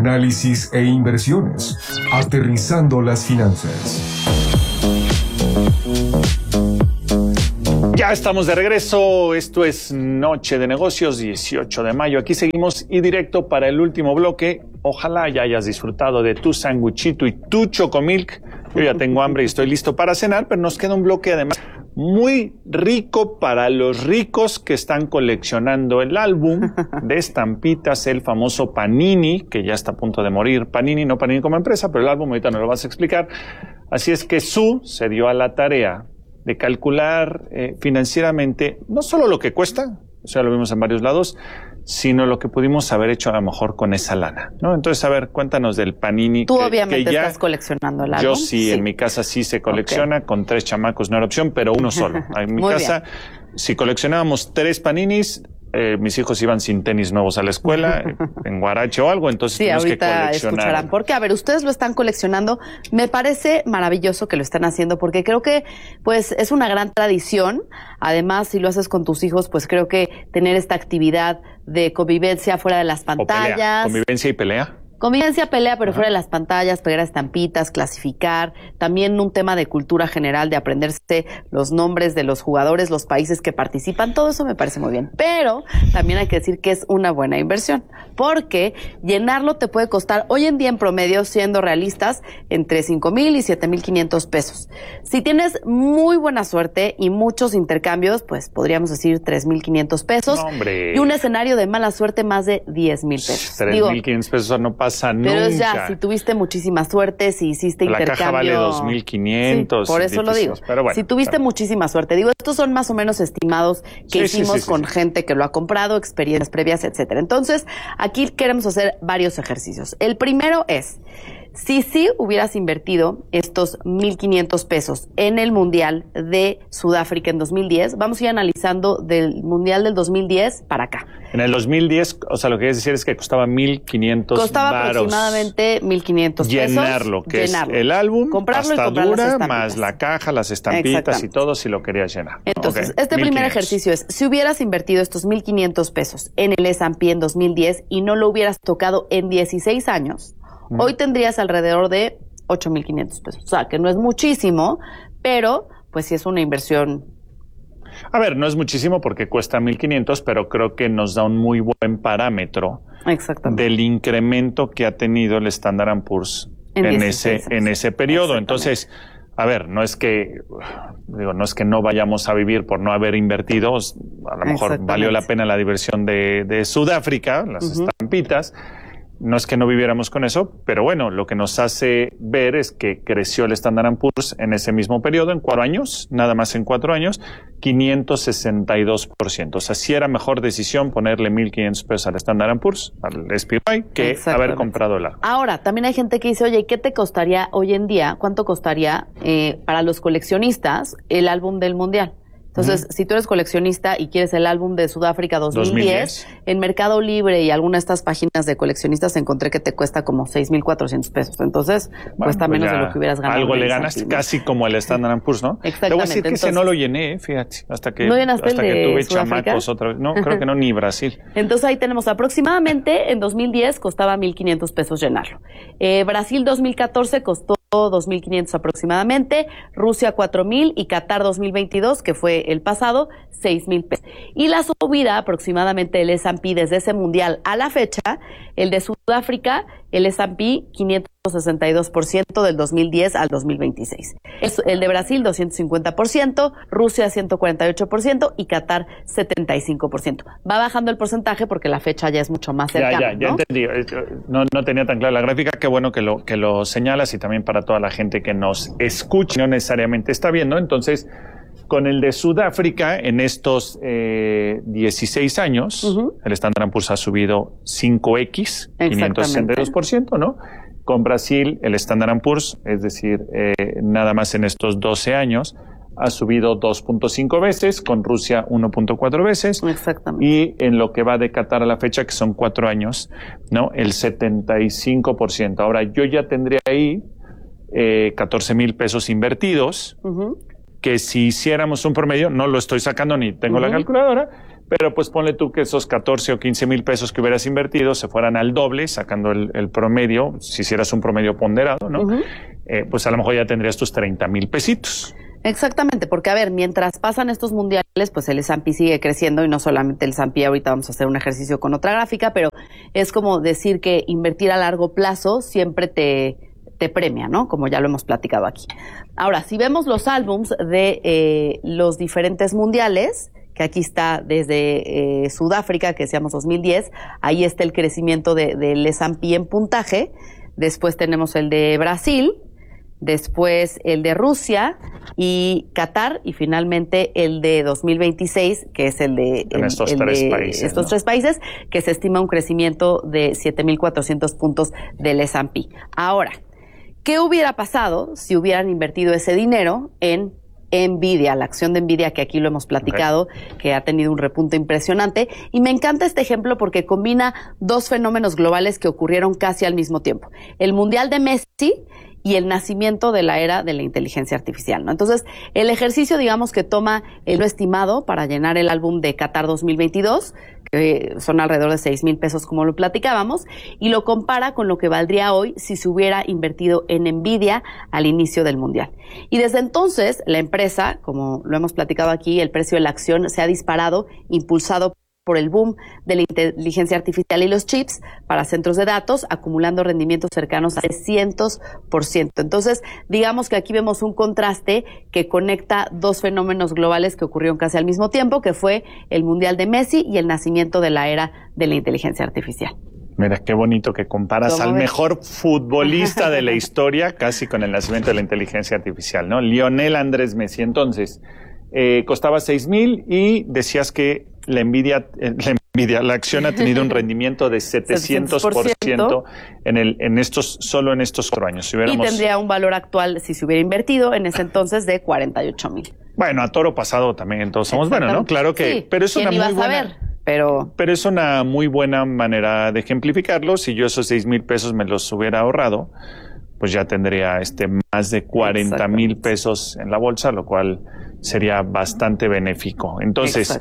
análisis e inversiones, aterrizando las finanzas. Ya estamos de regreso, esto es Noche de Negocios, 18 de mayo. Aquí seguimos y directo para el último bloque. Ojalá ya hayas disfrutado de tu sanguchito y tu chocomilk. Yo ya tengo hambre y estoy listo para cenar, pero nos queda un bloque además muy rico para los ricos que están coleccionando el álbum de estampitas, el famoso Panini, que ya está a punto de morir. Panini, no Panini como empresa, pero el álbum ahorita nos lo vas a explicar. Así es que Su se dio a la tarea de calcular financieramente no solo lo que cuesta, o sea, lo vimos en varios lados, sino lo que pudimos haber hecho a lo mejor con esa lana, ¿no? Entonces, a ver, cuéntanos del Panini. Tú obviamente ya estás coleccionando el álbum. Yo sí, en mi casa sí se colecciona, con 3 chamacos no era opción, pero uno solo. En mi casa, si coleccionábamos 3 Paninis, mis hijos iban sin tenis nuevos a la escuela, en guarache o algo, entonces sí, tuvimos que coleccionar. ahorita escucharán. Porque, a ver, ustedes lo están coleccionando. Me parece maravilloso que lo estén haciendo, porque creo que, pues, es una gran tradición. Además, si lo haces con tus hijos, pues creo que tener esta actividad de convivencia fuera de las pantallas. Convivencia y pelea. Convivencia, pelea, pero fuera de las pantallas, pegar estampitas, clasificar, también un tema de cultura general, de aprenderse los nombres de los jugadores, los países que participan, todo eso me parece muy bien. Pero también hay que decir que es una buena inversión, porque llenarlo te puede costar, hoy en día en promedio, siendo realistas, entre 5,000 y 7,500 pesos. Si tienes muy buena suerte y muchos intercambios, pues podríamos decir 3,500 pesos. No, hombre. Y un escenario de mala suerte, más de 10,000 pesos. 3,500 pesos no pasa nunca. Pero es ya, si tuviste muchísima suerte, si hiciste la intercambio. La caja vale 2,500. Sí, por eso lo digo. Pero bueno, si tuviste muchísima suerte. Digo, estos son más o menos estimados que hicimos con gente que lo ha comprado, experiencias previas, etcétera. Entonces, aquí queremos hacer varios ejercicios. El primero es, si sí hubieras invertido estos 1,500 pesos en el Mundial de Sudáfrica en 2010, vamos a ir analizando del Mundial del 2010 para acá. En el 2010, o sea, lo que quieres decir es que costaba 1,500 Costaba varos. Aproximadamente 1,500 pesos. Llenarlo, que es el álbum, comprarlo pasta y comprar dura, las estampitas. Más la caja, las estampitas y todo, si lo querías llenar. Entonces, este primer ejercicio es, si hubieras invertido estos 1,500 pesos en el S&P en 2010 y no lo hubieras tocado en 16 años, hoy tendrías alrededor de 8,500 pesos. O sea, que no es muchísimo, pero pues sí es una inversión. A ver, no es muchísimo porque cuesta 1,500, pero creo que nos da un muy buen parámetro del incremento que ha tenido el Standard & Poor's en ese periodo. Entonces, a ver, no es que no vayamos a vivir por no haber invertido. A lo mejor valió la pena la diversión de Sudáfrica, las estampitas. No es que no viviéramos con eso, pero bueno, lo que nos hace ver es que creció el Standard & Poor's en ese mismo periodo, en 4 años, nada más en 4 años, 562%. O sea, sí era mejor decisión ponerle 1,500 pesos al Standard & Poor's, al SPY, que haber comprado el álbum. Ahora, también hay gente que dice, oye, ¿qué te costaría hoy en día? ¿Cuánto costaría para los coleccionistas el álbum del Mundial? Entonces, si tú eres coleccionista y quieres el álbum de Sudáfrica 2010, en Mercado Libre y alguna de estas páginas de coleccionistas encontré que te cuesta como 6,400 pesos. Entonces, cuesta menos de lo que hubieras ganado. Algo le ganas, casi como el Standard & Poor's, ¿no? Exactamente. Te voy a decir que ese no lo llené, fíjate, hasta que tuve chamacos otra vez. No, creo que no, ni Brasil. Entonces, ahí tenemos aproximadamente, en 2010 costaba 1,500 pesos llenarlo. Brasil 2014 costó 2,500 aproximadamente, Rusia 4,000 y Qatar 2022, que fue el pasado, 6,000 pesos. Y la subida aproximadamente del S&P desde ese mundial a la fecha, el de Sudáfrica, el S&P 562% del 2010 al 2026. El de Brasil 250%, Rusia 148% y Qatar 75%. Va bajando el porcentaje porque la fecha ya es mucho más cercana. Ya entendí. No tenía tan clara la gráfica. Qué bueno que lo señalas, y también para toda la gente que nos escucha, no necesariamente está viendo. Entonces, con el de Sudáfrica, en estos 16 años, el Standard & Poor's ha subido 5x, 562%, ¿no? Con Brasil, el Standard & Poor's, es decir, nada más en estos 12 años, ha subido 2.5 veces, con Rusia 1.4 veces. Exactamente. Y en lo que va de Qatar a la fecha, que son 4 años, ¿no? El 75%. Ahora, yo ya tendría ahí 14,000 pesos invertidos, que si hiciéramos un promedio, no lo estoy sacando ni tengo la calculadora, pero pues ponle tú que esos 14 o 15 mil pesos que hubieras invertido se fueran al doble, sacando el promedio, si hicieras un promedio ponderado, ¿no? Pues a lo mejor ya tendrías tus 30 mil pesitos. Exactamente, porque a ver, mientras pasan estos mundiales, pues el S&P sigue creciendo y no solamente el S&P, ahorita vamos a hacer un ejercicio con otra gráfica, pero es como decir que invertir a largo plazo siempre te premia, ¿no? Como ya lo hemos platicado aquí. Ahora, si vemos los álbums de los diferentes mundiales, que aquí está desde Sudáfrica, que decíamos 2010, ahí está el crecimiento del S&P en puntaje, después tenemos el de Brasil, después el de Rusia y Qatar, y finalmente el de 2026, que es el de estos tres países, que se estima un crecimiento de 7,400 puntos del S&P. Ahora, ¿qué hubiera pasado si hubieran invertido ese dinero en Nvidia, la acción de Nvidia, que aquí lo hemos platicado, que ha tenido un repunte impresionante? Y me encanta este ejemplo porque combina dos fenómenos globales que ocurrieron casi al mismo tiempo. El Mundial de Messi y el nacimiento de la era de la inteligencia artificial, ¿no? Entonces, el ejercicio, digamos, que toma lo estimado para llenar el álbum de Qatar 2022, que son alrededor de 6 mil pesos, como lo platicábamos, y lo compara con lo que valdría hoy si se hubiera invertido en Nvidia al inicio del Mundial. Y desde entonces, la empresa, como lo hemos platicado aquí, el precio de la acción se ha disparado, impulsado por el boom de la inteligencia artificial y los chips para centros de datos, acumulando rendimientos cercanos a 300%. Entonces, digamos que aquí vemos un contraste que conecta dos fenómenos globales que ocurrieron casi al mismo tiempo, que fue el Mundial de Messi y el nacimiento de la era de la inteligencia artificial. Mira, qué bonito que comparas al mejor futbolista de la historia casi con el nacimiento de la inteligencia artificial, ¿no? Lionel Andrés Messi. Entonces, costaba 6 mil y decías que la acción ha tenido un rendimiento de 700% solo en estos 4 años. Si y tendría un valor actual, si se hubiera invertido en ese entonces, de 48 mil. Bueno, a toro pasado también todos somos buenos, ¿no? Claro que, sí, pero es una muy buena. Pero es una muy buena manera de ejemplificarlo. Si yo esos 6 mil pesos me los hubiera ahorrado, pues ya tendría más de 40 mil pesos en la bolsa, lo cual sería bastante benéfico. Entonces,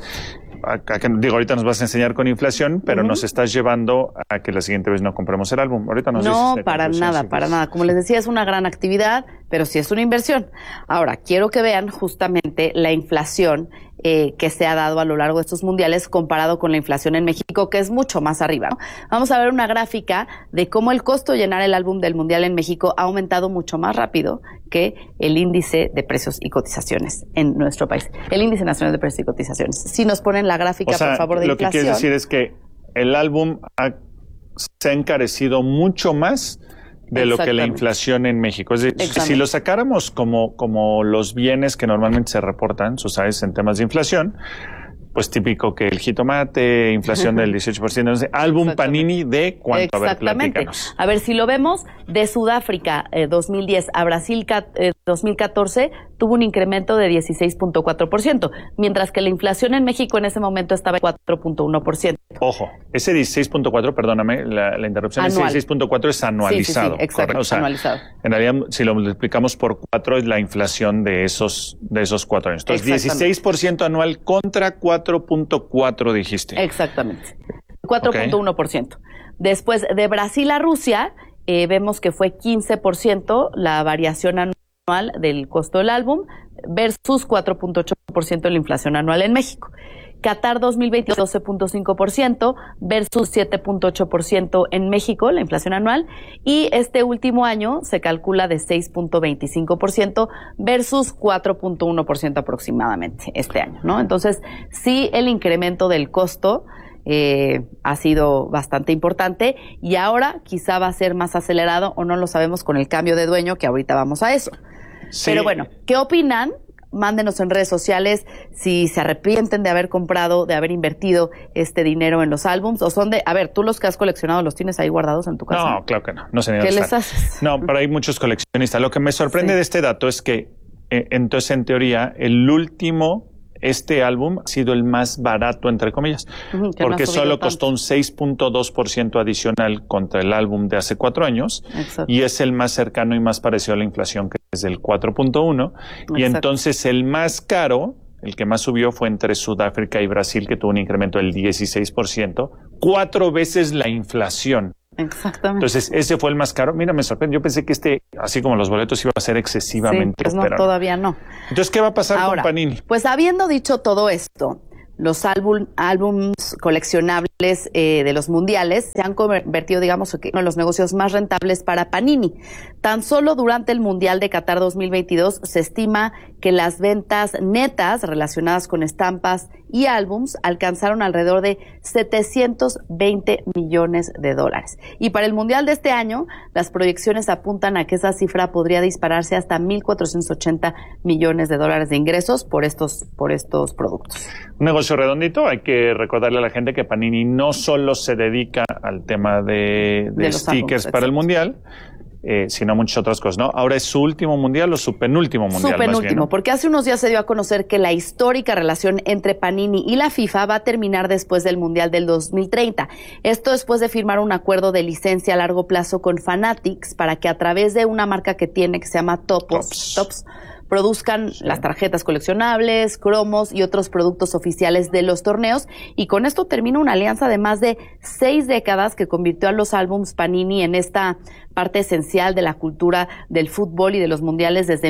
ahorita nos vas a enseñar con inflación, pero nos estás llevando a que la siguiente vez no compremos el álbum. Ahorita nos dices. No, para nada. Como les decía, es una gran actividad, pero sí es una inversión. Ahora, quiero que vean justamente la inflación que se ha dado a lo largo de estos mundiales comparado con la inflación en México, que es mucho más arriba, ¿no? Vamos a ver una gráfica de cómo el costo de llenar el álbum del mundial en México ha aumentado mucho más rápido que el índice de precios y cotizaciones en nuestro país. El índice nacional de precios y cotizaciones. Si nos ponen la gráfica, por favor, de inflación. Lo que quieres decir es que el álbum se ha encarecido mucho más de lo que la inflación en México. Es decir, si lo sacáramos como los bienes que normalmente se reportan, sabes, en temas de inflación, pues típico que el jitomate, inflación del 18%, entonces, álbum Panini de cuánto. A ver, platícanos. A ver, si lo vemos, de Sudáfrica 2010 a Brasil 2014 tuvo un incremento de 16.4%, mientras que la inflación en México en ese momento estaba en 4.1%. Ojo, ese 16.4, perdóname la interrupción, anual. Ese 16.4 es anualizado. Sí, exacto, o sea, anualizado. En realidad, si lo multiplicamos por 4, es la inflación de esos 4 años. Entonces, 16% anual contra 4.4 dijiste. Exactamente. 4.1%. Después, de Brasil a Rusia, vemos que fue 15% la variación anual del costo del álbum versus 4.8% de la inflación anual en México. Qatar 2022, 12.5% versus 7.8% en México, la inflación anual. Y este último año se calcula de 6.25% versus 4.1% aproximadamente este año, ¿no? Entonces, sí, el incremento del costo ha sido bastante importante y ahora quizá va a ser más acelerado o no lo sabemos con el cambio de dueño, que ahorita vamos a eso. Sí. Pero bueno, ¿qué opinan? Mándenos en redes sociales si se arrepienten de haber comprado, de haber invertido este dinero en los álbums, o son a ver, tú los que has coleccionado, ¿los tienes ahí guardados en tu casa? No, claro que no. No sé ni ¿Qué les haces? No, pero hay muchos coleccionistas. Lo que me sorprende de este dato es que, entonces, en teoría, este álbum ha sido el más barato, entre comillas, porque solo costó un 6.2% adicional contra el álbum de hace 4 años. Exacto. Y es el más cercano y más parecido a la inflación, que es del 4.1%. Y entonces el más caro el que más subió fue entre Sudáfrica y Brasil, que tuvo un incremento del 16%, 4 veces la inflación. Exactamente. Entonces, ese fue el más caro. Mira, me sorprende. Yo pensé que así como los boletos, iba a ser excesivamente. Sí, pues no, todavía no. Entonces, ¿qué va a pasar ahora, con Panini? Pues habiendo dicho todo esto, los álbums coleccionables de los mundiales se han convertido, digamos, en uno de los negocios más rentables para Panini. Tan solo durante el Mundial de Qatar 2022 se estima que las ventas netas relacionadas con estampas y álbums alcanzaron alrededor de 720 millones de dólares. Y para el Mundial de este año, las proyecciones apuntan a que esa cifra podría dispararse hasta 1.480 millones de dólares de ingresos por estos productos. Un negocio redondito. Hay que recordarle a la gente que Panini no solo se dedica al tema de stickers para el Mundial, sino muchas otras cosas, ¿no? Ahora es su último mundial o su penúltimo mundial. Su penúltimo, más bien, ¿no? Porque hace unos días se dio a conocer que la histórica relación entre Panini y la FIFA va a terminar después del Mundial del 2030. Esto después de firmar un acuerdo de licencia a largo plazo con Fanatics para que a través de una marca que tiene que se llama Tops produzcan las tarjetas coleccionables, cromos y otros productos oficiales de los torneos, y con esto termina una alianza de más de 6 décadas que convirtió a los álbums Panini en esta parte esencial de la cultura del fútbol y de los mundiales desde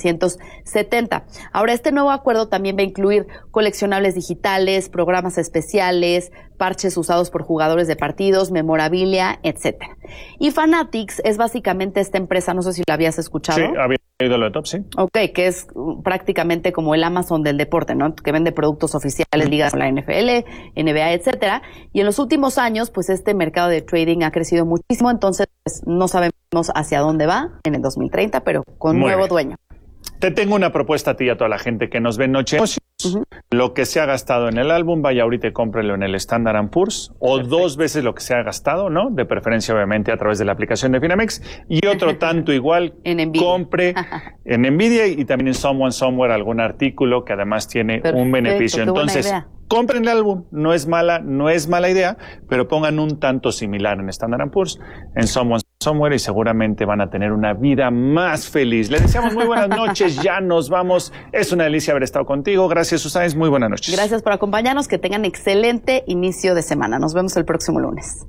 1970. Ahora, este nuevo acuerdo también va a incluir coleccionables digitales, programas especiales, parches usados por jugadores de partidos, memorabilia, etcétera. Y Fanatics es básicamente esta empresa, no sé si la habías escuchado. Sí, había oído lo de Top, sí. Ok, que es prácticamente como el Amazon del deporte, ¿no? Que vende productos oficiales ligados a la NFL, NBA, etcétera. Y en los últimos años, pues este mercado de trading ha crecido muchísimo, entonces no sabemos hacia dónde va en el 2030, pero con nuevo dueño. Te tengo una propuesta a ti y a toda la gente que nos ve en Noche. Lo que se ha gastado en el álbum, vaya ahorita y cómprelo en el Standard & Poor's, o 2 veces lo que se ha gastado, ¿no? De preferencia, obviamente, a través de la aplicación de Finamex, y otro tanto igual, compre en Nvidia y también en Someone Somewhere algún artículo que además tiene un beneficio. Entonces, compren el álbum, no es mala idea, pero pongan un tanto similar en Standard & Poor's, en Someone Somewhere, y seguramente van a tener una vida más feliz. Les deseamos muy buenas noches, ya nos vamos. Es una delicia haber estado contigo. Gracias, Susáez, muy buenas noches. Gracias por acompañarnos, que tengan excelente inicio de semana. Nos vemos el próximo lunes.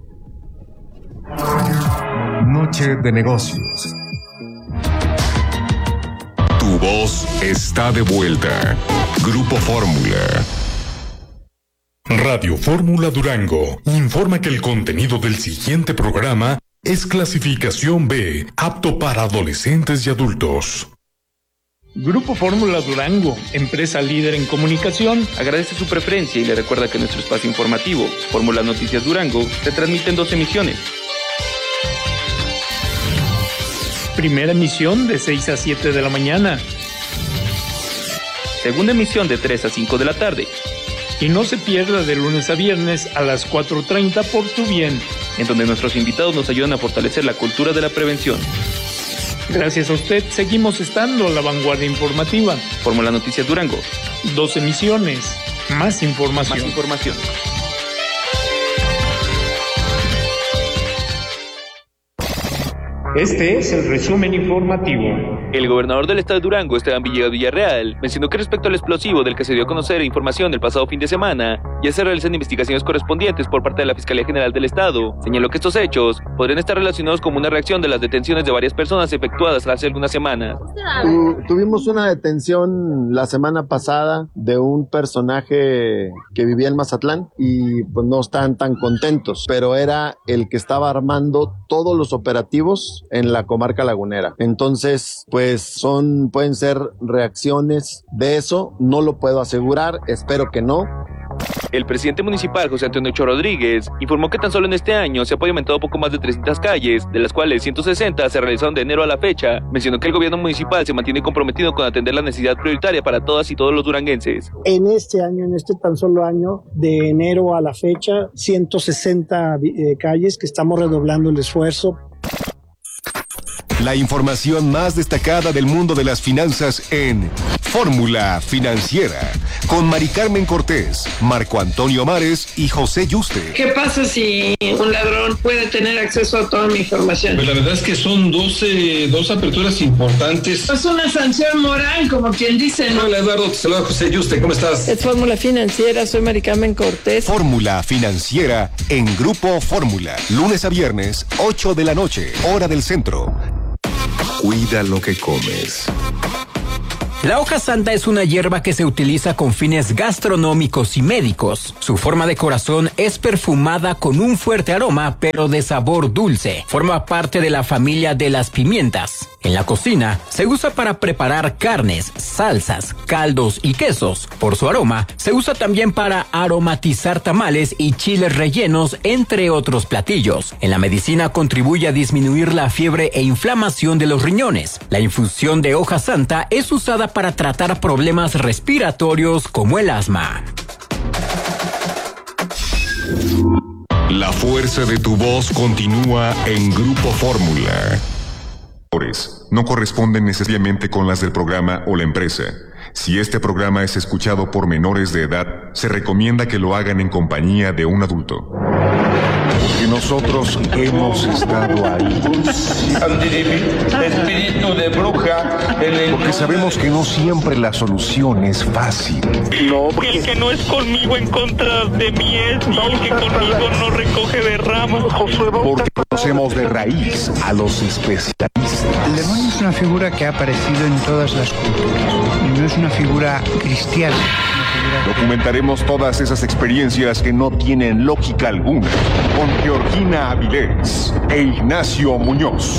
Noche de negocios. Tu voz está de vuelta. Grupo Fórmula. Radio Fórmula Durango informa que el contenido del siguiente programa es clasificación B, apto para adolescentes y adultos. Grupo Fórmula Durango, empresa líder en comunicación, agradece su preferencia y le recuerda que nuestro espacio informativo, Fórmula Noticias Durango, se transmite en 2 emisiones. Primera emisión de 6 a 7 de la mañana. Segunda emisión de 3 a 5 de la tarde. Y no se pierda de lunes a viernes a las 4:30 por tu bien, en donde nuestros invitados nos ayudan a fortalecer la cultura de la prevención. Gracias a usted, seguimos estando a la vanguardia informativa. Fórmula Noticias Durango. 2 emisiones, más información. Más información. Este es el resumen informativo. El gobernador del estado de Durango, Esteban Villegas Villarreal, mencionó que respecto al explosivo del que se dio a conocer información el pasado fin de semana, ya se realizan investigaciones correspondientes por parte de la Fiscalía General del Estado. Señaló que estos hechos podrían estar relacionados como una reacción de las detenciones de varias personas efectuadas hace algunas semanas. Tuvimos una detención la semana pasada de un personaje que vivía en Mazatlán y pues no estaban tan contentos, pero era el que estaba armando todos los operativos en la comarca lagunera. Entonces, pues pueden ser reacciones de eso, no lo puedo asegurar, espero que no. El presidente municipal, José Antonio Ochoa Rodríguez, informó que tan solo en este año se ha pavimentado poco más de 300 calles, de las cuales 160 se realizaron de enero a la fecha. Mencionó que el gobierno municipal se mantiene comprometido con atender la necesidad prioritaria para todas y todos los duranguenses. En este tan solo año, de enero a la fecha, 160 calles que estamos redoblando el esfuerzo. La información más destacada del mundo de las finanzas en Fórmula Financiera, con Mari Carmen Cortés, Marco Antonio Mares y José Yuste. ¿Qué pasa si un ladrón puede tener acceso a toda mi información? Pues la verdad es que son dos aperturas importantes. Es una sanción moral, como quien dice, ¿no? Hola Eduardo, te saluda José Yuste, ¿cómo estás? Es Fórmula Financiera, soy Mari Carmen Cortés. Fórmula Financiera en Grupo Fórmula, lunes a viernes, 8 de la noche, hora del centro. Cuida lo que comes. La hoja santa es una hierba que se utiliza con fines gastronómicos y médicos. Su forma de corazón es perfumada con un fuerte aroma, pero de sabor dulce. Forma parte de la familia de las pimientas. En la cocina, se usa para preparar carnes, salsas, caldos y quesos. Por su aroma, se usa también para aromatizar tamales y chiles rellenos, entre otros platillos. En la medicina contribuye a disminuir la fiebre e inflamación de los riñones. La infusión de hoja santa es usada para tratar problemas respiratorios como el asma. La fuerza de tu voz continúa en Grupo Fórmula. No corresponden necesariamente con las del programa o la empresa. Si este programa es escuchado por menores de edad, se recomienda que lo hagan en compañía de un adulto. Porque nosotros hemos estado ahí. Espíritu de bruja. Porque sabemos que no siempre la solución es fácil. No, porque el que no es conmigo en contra de mí es, y el que conmigo no recoge de ramas. Porque conocemos de raíz a los especialistas. El demonio es una figura que ha aparecido en todas las culturas y no es una figura cristiana. Documentaremos todas esas experiencias que no tienen lógica alguna con Georgina Avilés e Ignacio Muñoz.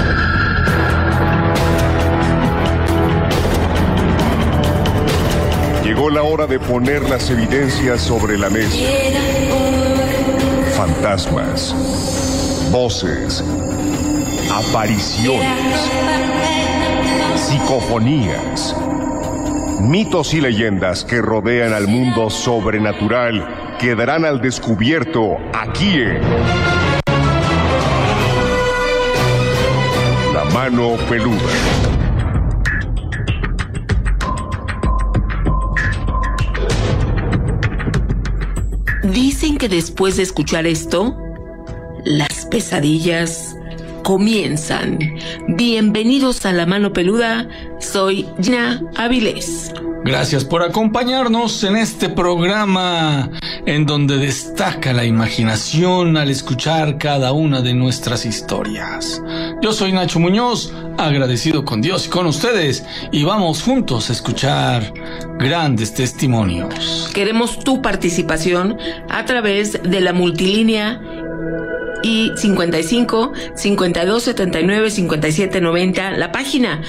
Llegó la hora de poner las evidencias sobre la mesa. Fantasmas, voces, apariciones, psicofonías, mitos y leyendas que rodean al mundo sobrenatural quedarán al descubierto aquí en La Mano Peluda. Dicen que después de escuchar esto, las pesadillas comienzan. Bienvenidos a La Mano Peluda, soy Gina Avilés. Gracias por acompañarnos en este programa en donde destaca la imaginación al escuchar cada una de nuestras historias. Yo soy Nacho Muñoz, agradecido con Dios y con ustedes, y vamos juntos a escuchar grandes testimonios. Queremos tu participación a través de la multilínea y 55 52 79 57 90, la página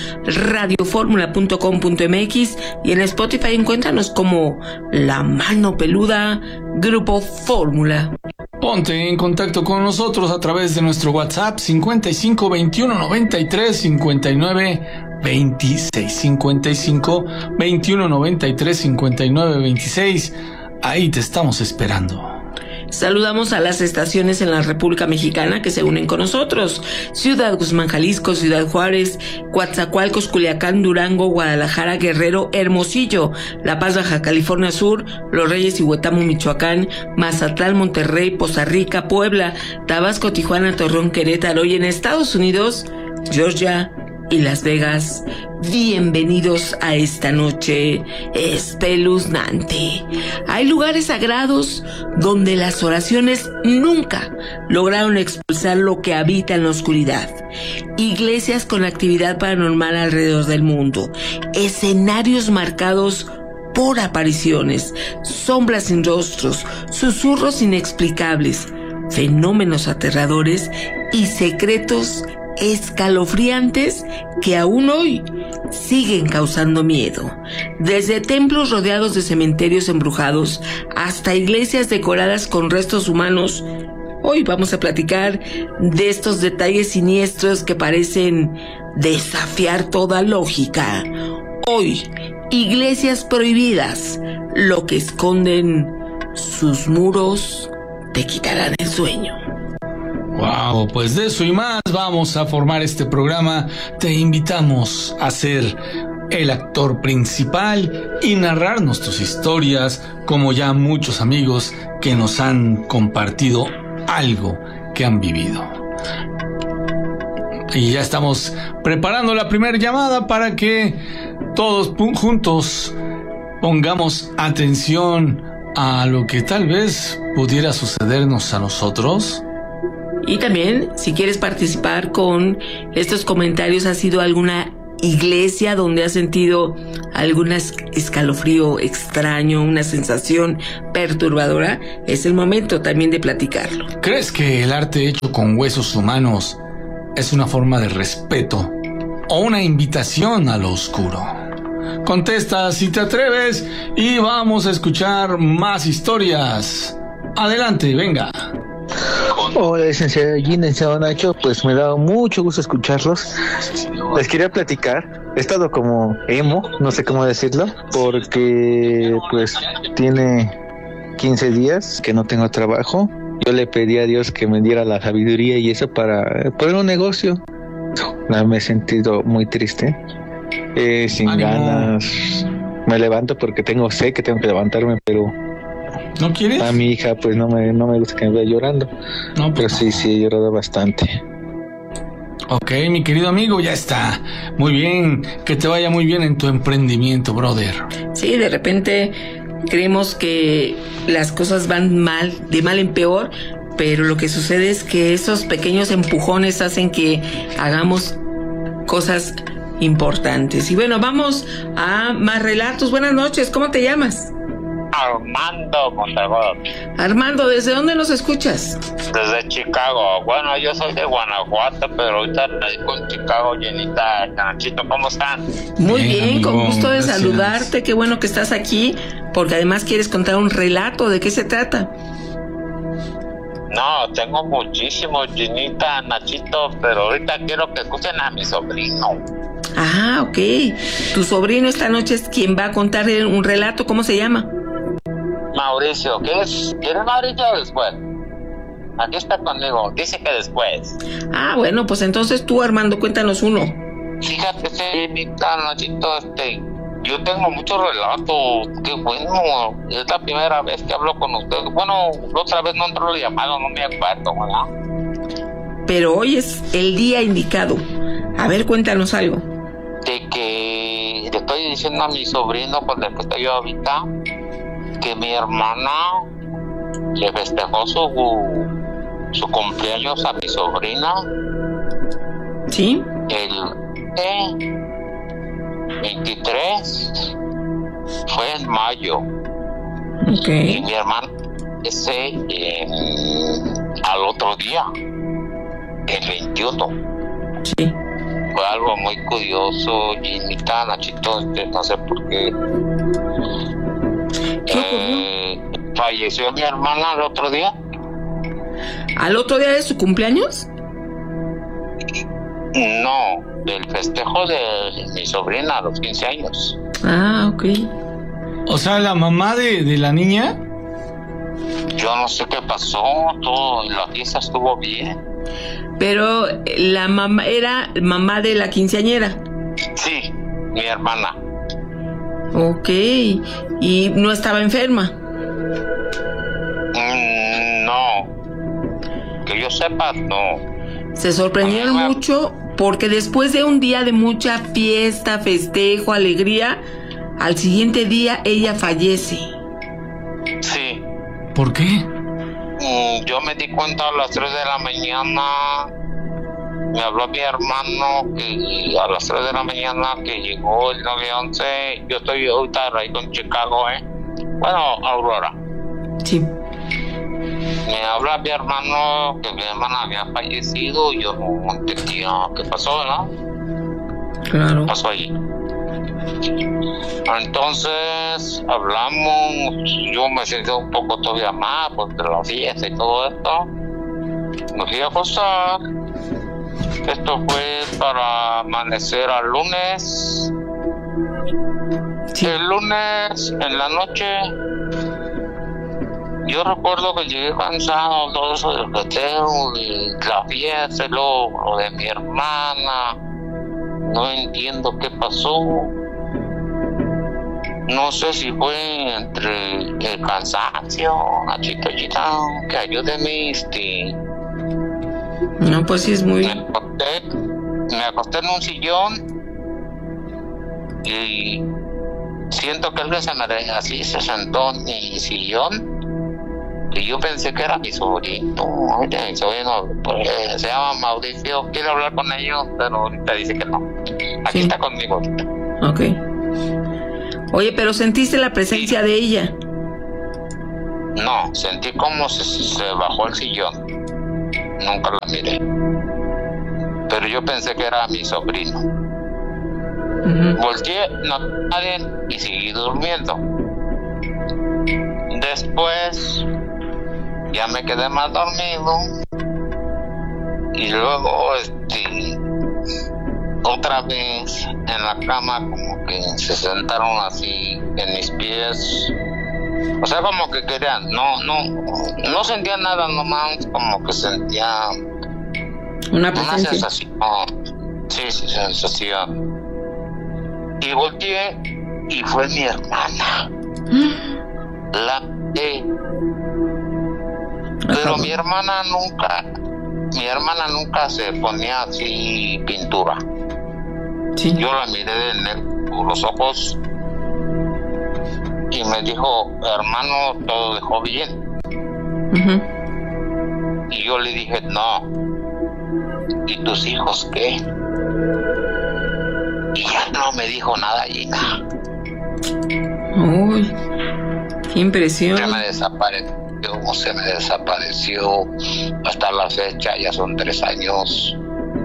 radioformula.com.mx, y en Spotify encuéntranos como La Mano Peluda Grupo Fórmula. Ponte en contacto con nosotros a través de nuestro WhatsApp 55 21 93 59 26, 55 21 93 59 26. Ahí te estamos esperando. Saludamos a las estaciones en la República Mexicana que se unen con nosotros: Ciudad Guzmán, Jalisco; Ciudad Juárez; Coatzacoalcos, Culiacán, Durango; Guadalajara, Guerrero, Hermosillo; La Paz, Baja California Sur; Los Reyes y Huetamo, Michoacán; Mazatlán, Monterrey; Poza Rica, Puebla; Tabasco, Tijuana, Torreón, Querétaro; y en Estados Unidos, Georgia y Las Vegas. Bienvenidos a esta noche espeluznante. Hay lugares sagrados donde las oraciones nunca lograron expulsar lo que habita en la oscuridad. Iglesias con actividad paranormal alrededor del mundo. Escenarios marcados por apariciones, sombras sin rostros, susurros inexplicables, fenómenos aterradores y secretos escalofriantes que aún hoy siguen causando miedo. Desde templos rodeados de cementerios embrujados hasta iglesias decoradas con restos humanos, hoy vamos a platicar de estos detalles siniestros que parecen desafiar toda lógica. Hoy, iglesias prohibidas, lo que esconden sus muros te quitarán el sueño. Wow, pues de eso y más vamos a formar este programa. Te invitamos a ser el actor principal y narrarnos tus historias, como ya muchos amigos que nos han compartido algo que han vivido. Y ya estamos preparando la primera llamada para que todos juntos pongamos atención a lo que tal vez pudiera sucedernos a nosotros. Y también, si quieres participar con estos comentarios, ¿has ido a alguna iglesia donde has sentido algún escalofrío extraño, una sensación perturbadora? Es el momento también de platicarlo. ¿Crees que el arte hecho con huesos humanos es una forma de respeto o una invitación a lo oscuro? Contesta si te atreves y vamos a escuchar más historias. Adelante, venga. Hola, licenciado Gina, licenciado Nacho, pues me ha dado mucho gusto escucharlos. Les quería platicar, he estado como emo, no sé cómo decirlo, porque pues tiene 15 días que no tengo trabajo. Yo le pedí a Dios que me diera la sabiduría y eso para poner un negocio. Me he sentido muy triste, sin ánimo. ganas. Me levanto porque sé que tengo que levantarme, pero ¿no quieres? A mi hija pues no me gusta que me vea llorando. No, pero sí he llorado bastante. Ok, mi querido amigo, ya está. Muy bien, que te vaya muy bien en tu emprendimiento, brother. Sí, de repente creemos que las cosas van mal, de mal en peor, pero lo que sucede es que esos pequeños empujones hacen que hagamos cosas importantes. Y bueno, vamos a más relatos. Buenas noches, ¿cómo te llamas? Armando Montegor. Armando, ¿desde dónde nos escuchas? Desde Chicago. Bueno, yo soy de Guanajuato, pero ahorita radico en Chicago, Llenita, Nachito, ¿cómo están? Muy bien, con gusto de saludarte. Qué bueno que estás aquí, porque además quieres contar un relato. ¿De qué se trata? No, tengo muchísimos, Llenita, Nachito, pero ahorita quiero que escuchen a mi sobrino. Ah, ok. Tu sobrino esta noche es quien va a contar un relato. ¿Cómo se llama? Mauricio. ¿Quieres Mauricio después? Aquí está conmigo. Dice que después. Ah, bueno, pues entonces tú, Armando, cuéntanos uno. Fíjate, Llenita, Nachito, yo tengo muchos relatos. Qué bueno. Es la primera vez que hablo con ustedes. Bueno, la otra vez no entró el llamado, no me acuerdo, ¿verdad? Pero hoy es el día indicado. A ver, cuéntanos algo. De que le estoy diciendo a mi sobrino con el que estoy yo ahorita que mi hermana le festejó su cumpleaños a mi sobrina. ¿Sí? El 23 fue en mayo. Ok. Y mi hermana al otro día, el 21. Sí. Fue algo muy curioso, Ginita, Nachito, no sé por qué. Falleció mi hermana el otro día. ¿Al otro día de su cumpleaños? No, del festejo de mi sobrina a los 15 años. Ah, ok. O sea, la mamá de la niña. Yo no sé qué pasó, la fiesta estuvo bien. Pero la mamá era mamá de la quinceañera. Sí, mi hermana. Ok. ¿Y no estaba enferma? No. Que yo sepa, no. Se sorprendieron mucho porque después de un día de mucha fiesta, festejo, alegría, al siguiente día ella fallece. Sí. ¿Por qué? Yo me di cuenta a las 3 de la mañana. Me habló mi hermano que a las 3 de la mañana que llegó el 911. Yo estoy ahorita ahí con Chicago, Bueno, Aurora. Sí. Me habla mi hermano que mi hermana había fallecido. Yo no entendía qué pasó, ¿verdad? Claro. ¿Qué pasó allí? Entonces hablamos, yo me sentí un poco todavía más porque la fiesta y todo esto. Me fui a acostar. Esto fue para amanecer al lunes. Sí. El lunes en la noche yo recuerdo que llegué cansado, todo eso del festeo, de la fiesta, lo de mi hermana. No entiendo qué pasó. No sé si fue entre el cansancio, Nachito, que ayúdeme, No, pues sí es muy... Me acosté en un sillón y siento que alguien así se sentó en mi sillón y yo pensé que era mi sobrino. Oye, mi sobrino pues, se llama Mauricio, quiero hablar con ellos, pero ahorita dice que no. Aquí está conmigo ahorita. Ok. Oye, pero ¿sentiste la presencia de ella? No, sentí como se bajó el sillón. Nunca la miré. Pero yo pensé que era mi sobrino. Volteé, no nadie y seguí durmiendo. Después ya me quedé más dormido y luego otra vez en la cama como que se sentaron así en mis pies, o sea, como que querían, no sentía nada, nomás como que sentía una sensación, sí, sensación, y volteé y fue mi hermana. Pero mi hermana nunca se ponía así pintura. Sí. Yo la miré por los ojos y me dijo, hermano, todo dejó bien. Y yo le dije, no. ¿Y tus hijos qué? Y ya no me dijo nada, Gina. Uy, qué impresión. Se me desapareció hasta la fecha, ya son 3 años.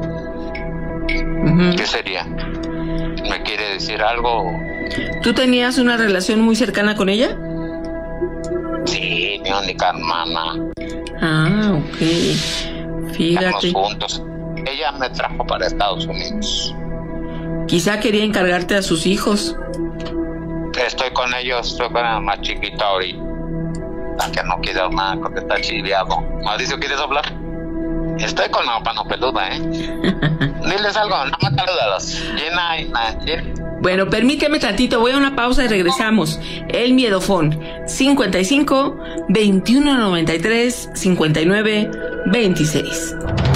¿Qué sería? ¿Me quiere decir algo? ¿Tú tenías una relación muy cercana con ella? Sí, mi única hermana. Ah, ok. Fíjate. Estamos juntos. Ella me trajo para Estados Unidos. Quizá quería encargarte a sus hijos. Estoy con ellos, estoy con la más chiquita ahorita, la que no quiere hablar porque está chiviado. Mauricio, ¿quieres hablar? Estoy con la mano peluda, Diles algo, nada más salúdalos. Gina. Bueno, permíteme tantito, voy a una pausa y regresamos. El Miedofón, 55 21 93 59 26.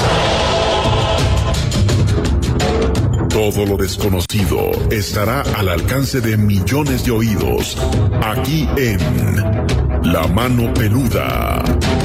Todo lo desconocido estará al alcance de millones de oídos, aquí en La Mano Peluda.